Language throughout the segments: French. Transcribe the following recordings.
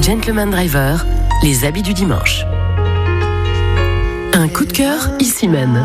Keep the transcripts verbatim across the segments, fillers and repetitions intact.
Gentleman Driver, les habits du dimanche. Un coup de cœur, ici même.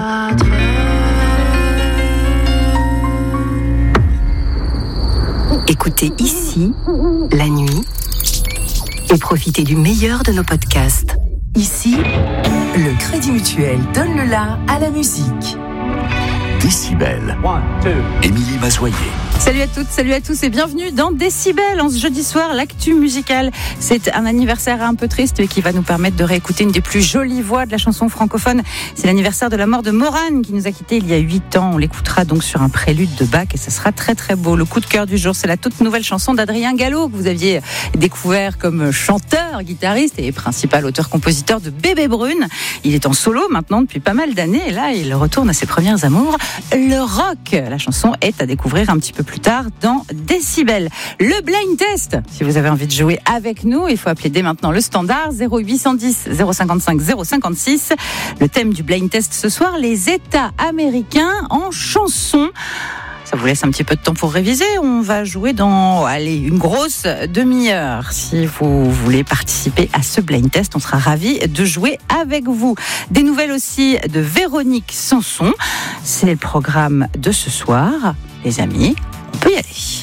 Écoutez ici, la nuit, et profitez du meilleur de nos podcasts. Ici, le Crédit Mutuel donne le la à la musique. Décibel. Émilie Mazoyer. Salut à toutes, salut à tous et bienvenue dans Décibel. En ce jeudi soir, l'actu musicale. C'est un anniversaire un peu triste mais qui va nous permettre de réécouter une des plus jolies voix de la chanson francophone. C'est l'anniversaire de la mort de Morane qui nous a quittés il y a huit ans. On l'écoutera donc sur un prélude de Bach et ça sera très très beau. Le coup de cœur du jour, c'est la toute nouvelle chanson d'Adrien Gallo que vous aviez découvert comme chanteur, guitariste et principal auteur-compositeur de Bébé Brune. Il est en solo maintenant depuis pas mal d'années et là il retourne à ses premières amours, le rock. La chanson est à découvrir un petit peu plus tard dans Décibel. Le blind test, si vous avez envie de jouer avec nous, il faut appeler dès maintenant le standard zéro huit cent dix zéro cinquante-cinq zéro cinquante-six. Le thème du blind test ce soir, les États américains en chanson. Ça vous laisse un petit peu de temps pour réviser. On va jouer dans allez, une grosse demi-heure. Si vous voulez participer à ce blind test, on sera ravis de jouer avec vous. Des nouvelles aussi de Véronique Sanson. C'est le programme de ce soir. Les amis, on peut y aller.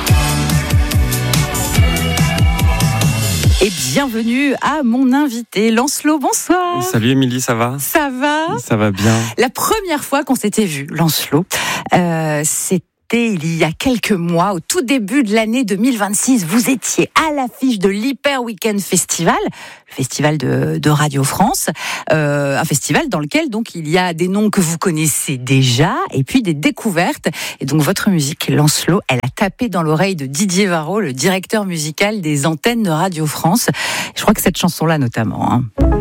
Et bienvenue à mon invité, Lancelot, bonsoir. Salut Émilie, ça va ? Ça va ? Ça va bien. La première fois qu'on s'était vu, Lancelot, euh, c'était il y a quelques mois, au tout début de l'année deux mille vingt-six. Vous étiez à l'affiche de l'Hyper Weekend Festival, le festival de, de Radio France, euh, un festival dans lequel donc il y a des noms que vous connaissez déjà et puis des découvertes. Et donc votre musique, Lancelot, elle a tapé dans l'oreille de Didier Varro, le directeur musical des antennes de Radio France. Je crois que cette chanson-là notamment. Hein.